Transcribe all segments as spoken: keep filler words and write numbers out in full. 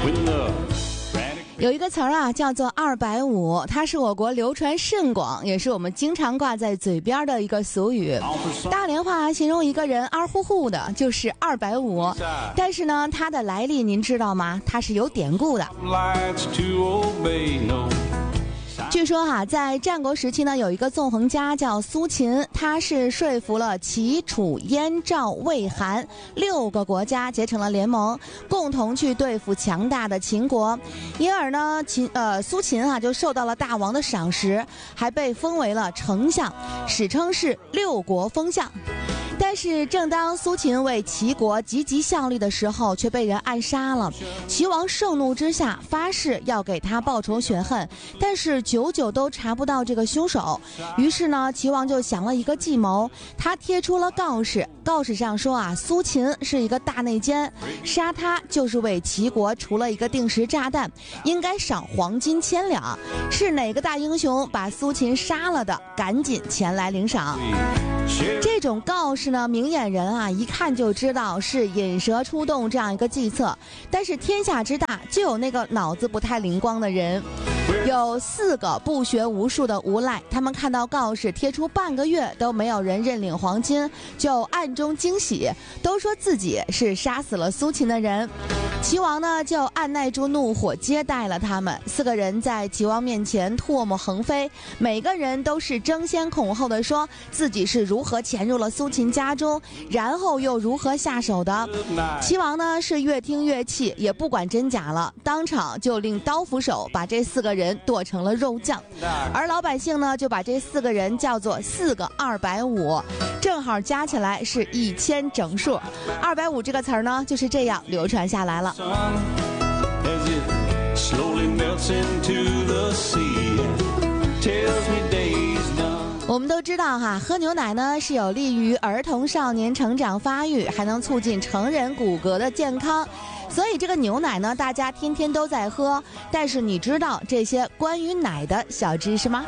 有一个词儿啊，叫做二百五，它是我国流传甚广，也是我们经常挂在嘴边的一个俗语。大连话形容一个人二乎乎的，就是二百五。但是呢，它的来历您知道吗？它是有典故的。据说哈、啊，在战国时期呢，有一个纵横家叫苏秦，他是说服了齐、楚、燕、赵、魏、韩六个国家结成了联盟，共同去对付强大的秦国。因而呢，秦呃苏秦啊就受到了大王的赏识，还被封为了丞相，史称是六国封相。但是正当苏秦为齐国积极效力的时候，却被人暗杀了。齐王盛怒之下，发誓要给他报仇雪恨，但是久久都查不到这个凶手。于是呢，齐王就想了一个计谋，他贴出了告示，告示上说啊，苏秦是一个大内奸，杀他就是为齐国除了一个定时炸弹，应该赏黄金千两。是哪个大英雄把苏秦杀了的，赶紧前来领赏。这种告示呢，明眼人啊一看就知道是引蛇出洞这样一个计策，但是天下之大，就有那个脑子不太灵光的人。有四个不学无术的无赖，他们看到告示贴出半个月都没有人认领黄金，就暗中惊喜，都说自己是杀死了苏秦的人。齐王呢就按耐住怒火接待了他们。四个人在齐王面前唾沫横飞，每个人都是争先恐后的说自己是如何潜入了苏秦家中，然后又如何下手的。齐王呢是越听越气，也不管真假了，当场就令刀斧手把这四个人剁成了肉酱。而老百姓呢就把这四个人叫做四个二百五，正好加起来是一千整数。二百五这个词儿呢就是这样流传下来了。我们都知道哈，喝牛奶呢是有利于儿童少年成长发育，还能促进成人骨骼的健康。所以这个牛奶呢，大家天天都在喝。但是你知道这些关于奶的小知识吗？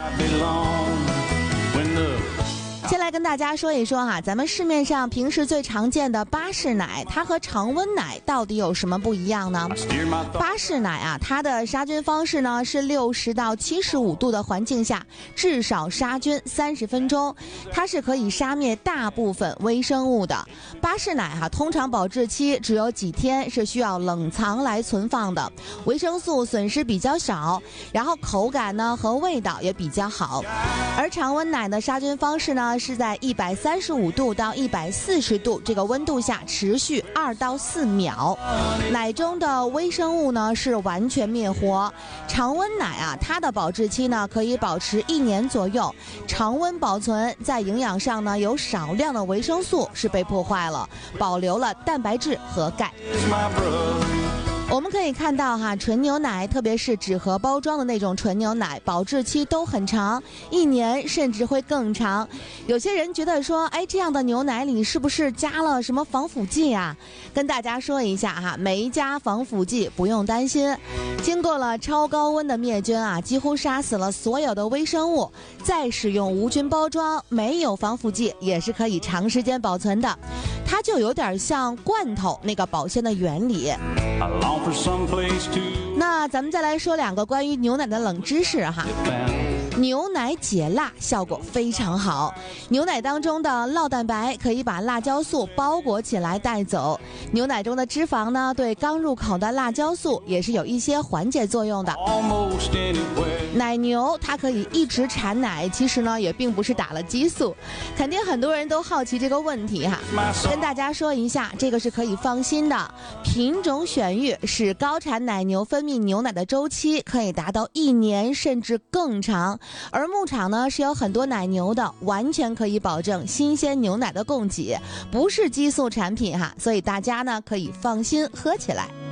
先来跟大家说一说哈，咱们市面上平时最常见的巴氏奶，它和常温奶到底有什么不一样呢？巴氏奶啊，它的杀菌方式呢是六十到七十五度的环境下至少杀菌三十分钟，它是可以杀灭大部分微生物的。巴氏奶哈、啊，通常保质期只有几天，是需要冷藏来存放的，维生素损失比较少，然后口感呢和味道也比较好。而常温奶的杀菌方式呢是在一百三十五度到一百四十度这个温度下持续二到四秒，奶中的微生物呢是完全灭活。常温奶啊，它的保质期呢可以保持一年左右。常温保存在营养上呢有少量的维生素是被破坏了，保留了蛋白质和钙。我们可以看到哈，纯牛奶，特别是纸盒包装的那种纯牛奶，保质期都很长，一年甚至会更长。有些人觉得说，哎，这样的牛奶里是不是加了什么防腐剂啊？跟大家说一下哈，没加防腐剂，不用担心。经过了超高温的灭菌啊，几乎杀死了所有的微生物，再使用无菌包装，没有防腐剂，也是可以长时间保存的。它就有点像罐头那个保鲜的原理。那咱们再来说两个关于牛奶的冷知识哈。牛奶解辣效果非常好，牛奶当中的酪蛋白可以把辣椒素包裹起来带走，牛奶中的脂肪呢，对刚入口的辣椒素也是有一些缓解作用的。奶牛它可以一直产奶，其实呢也并不是打了激素，肯定很多人都好奇这个问题哈。跟大家说一下，这个是可以放心的，品种选育使高产奶牛分泌牛奶的周期可以达到一年甚至更长。而牧场呢是有很多奶牛的，完全可以保证新鲜牛奶的供给，不是激素产品哈，所以大家呢可以放心喝起来。